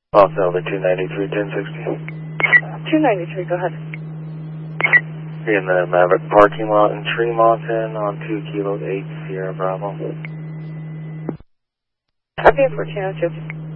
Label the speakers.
Speaker 1: Los Elder 293, 1060.
Speaker 2: 293, go ahead.
Speaker 1: You're in the Maverick parking lot in Tremonton on 2 Kilo 8 Sierra Bravo.
Speaker 2: Copy for Channel 2.